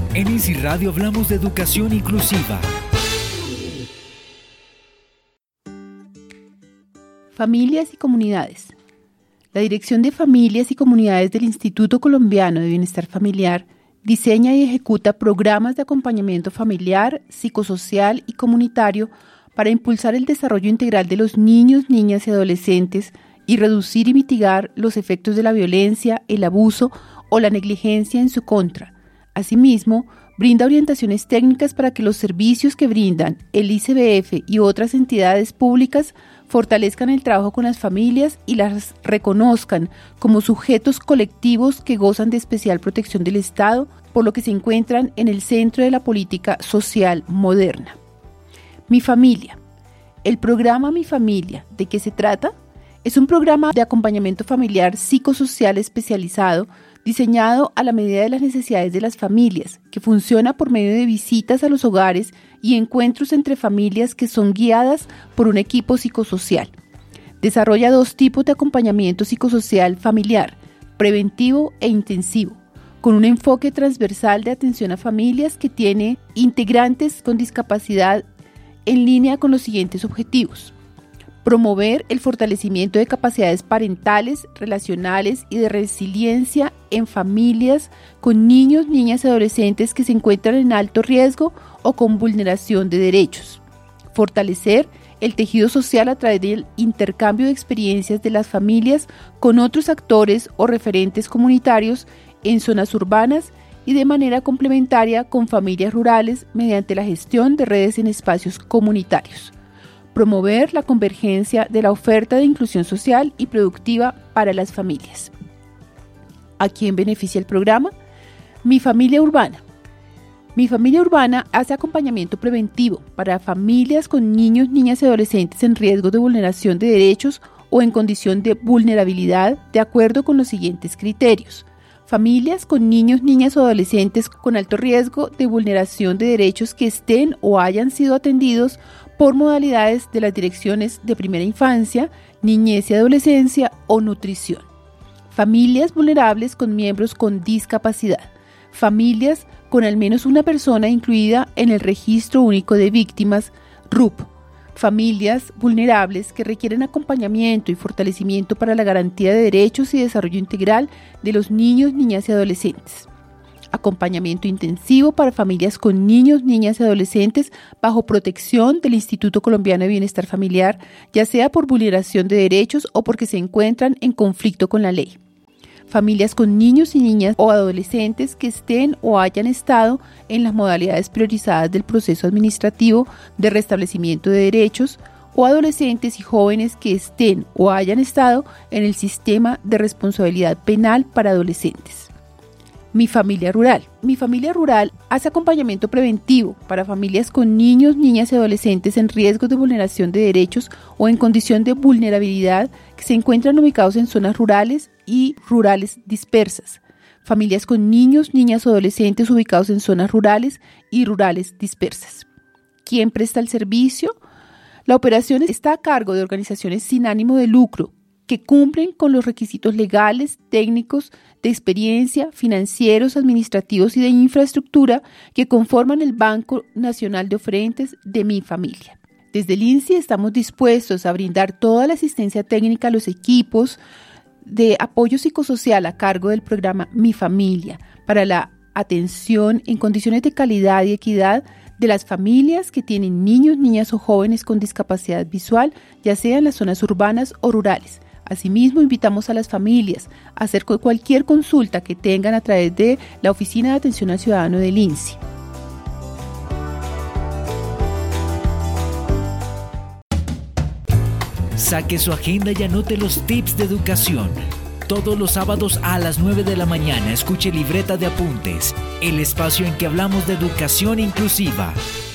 En INSI Radio hablamos de educación inclusiva. Familias y comunidades. La Dirección de Familias y Comunidades del Instituto Colombiano de Bienestar Familiar diseña y ejecuta programas de acompañamiento familiar, psicosocial y comunitario para impulsar el desarrollo integral de los niños, niñas y adolescentes y reducir y mitigar los efectos de la violencia, el abuso o la negligencia en su contra. Asimismo, brinda orientaciones técnicas para que los servicios que brindan el ICBF y otras entidades públicas fortalezcan el trabajo con las familias y las reconozcan como sujetos colectivos que gozan de especial protección del Estado, por lo que se encuentran en el centro de la política social moderna. Mi familia. El programa Mi Familia, ¿de qué se trata? Es un programa de acompañamiento familiar psicosocial especializado diseñado a la medida de las necesidades de las familias, que funciona por medio de visitas a los hogares y encuentros entre familias que son guiadas por un equipo psicosocial. Desarrolla 2 tipos de acompañamiento psicosocial familiar, preventivo e intensivo, con un enfoque transversal de atención a familias que tiene integrantes con discapacidad en línea con los siguientes objetivos: promover el fortalecimiento de capacidades parentales, relacionales y de resiliencia en familias con niños, niñas y adolescentes que se encuentran en alto riesgo o con vulneración de derechos. Fortalecer el tejido social a través del intercambio de experiencias de las familias con otros actores o referentes comunitarios en zonas urbanas y de manera complementaria con familias rurales mediante la gestión de redes en espacios comunitarios. Promover la convergencia de la oferta de inclusión social y productiva para las familias. ¿A quién beneficia el programa? Mi Familia Urbana. Mi Familia Urbana hace acompañamiento preventivo para familias con niños, niñas y adolescentes en riesgo de vulneración de derechos o en condición de vulnerabilidad de acuerdo con los siguientes criterios: familias con niños, niñas o adolescentes con alto riesgo de vulneración de derechos que estén o hayan sido atendidos por modalidades de las direcciones de primera infancia, niñez y adolescencia o nutrición. Familias vulnerables con miembros con discapacidad. Familias con al menos una persona incluida en el Registro Único de Víctimas, RUP. Familias vulnerables que requieren acompañamiento y fortalecimiento para la garantía de derechos y desarrollo integral de los niños, niñas y adolescentes. Acompañamiento intensivo para familias con niños, niñas y adolescentes bajo protección del Instituto Colombiano de Bienestar Familiar, ya sea por vulneración de derechos o porque se encuentran en conflicto con la ley. Familias con niños y niñas o adolescentes que estén o hayan estado en las modalidades priorizadas del proceso administrativo de restablecimiento de derechos, o adolescentes y jóvenes que estén o hayan estado en el sistema de responsabilidad penal para adolescentes. Mi Familia Rural. Mi Familia Rural hace acompañamiento preventivo para familias con niños, niñas y adolescentes en riesgo de vulneración de derechos o en condición de vulnerabilidad que se encuentran ubicados en zonas rurales y rurales dispersas. Familias con niños, niñas o adolescentes ubicados en zonas rurales y rurales dispersas. ¿Quién presta el servicio? La operación está a cargo de organizaciones sin ánimo de lucro que cumplen con los requisitos legales, técnicos, de experiencia, financieros, administrativos y de infraestructura que conforman el Banco Nacional de Oferentes de Mi Familia. Desde el INSI estamos dispuestos a brindar toda la asistencia técnica a los equipos de apoyo psicosocial a cargo del programa Mi Familia para la atención en condiciones de calidad y equidad de las familias que tienen niños, niñas o jóvenes con discapacidad visual, ya sea en las zonas urbanas o rurales. Asimismo, invitamos a las familias a hacer cualquier consulta que tengan a través de la Oficina de Atención al Ciudadano del INSI. Saque su agenda y anote los tips de educación. Todos los sábados a las 9 de la mañana escuche Libreta de Apuntes, el espacio en que hablamos de educación inclusiva.